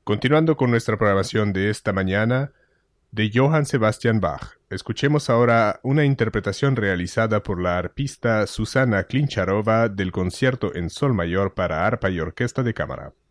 Continuando con nuestra programación de esta mañana, de Johann Sebastian Bach, escuchemos ahora una interpretación realizada por la arpista Susana Klincharova del concierto en sol mayor para arpa y orquesta de cámara.